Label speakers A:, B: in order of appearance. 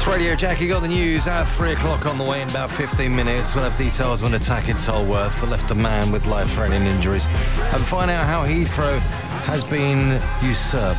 A: Radio Jack, you got the news at 3 o'clock on the way in about 15 minutes. We'll have details on an attack in Tolworth that left a man with life-threatening injuries and find out how Heathrow has been usurped.